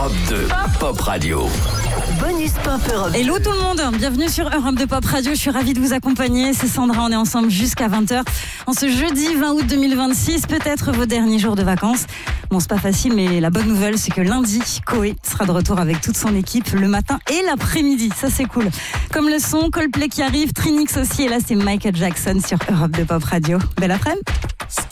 Europe 2 Pop Radio. Bonus Pop Europe 2. Hello tout le monde, bienvenue sur Europe 2 Pop Radio. Je suis ravie de vous accompagner. C'est Sandra, on est ensemble jusqu'à 20h. En ce jeudi 20 août 2026, peut-être vos derniers jours de vacances. Bon, c'est pas facile, mais la bonne nouvelle, c'est que lundi, Koé sera de retour avec toute son équipe le matin et l'après-midi. Ça, c'est cool. Comme le son, Coldplay qui arrive, Trinix aussi. Et là, c'est Michael Jackson sur Europe 2 Pop Radio. Belle après-midi.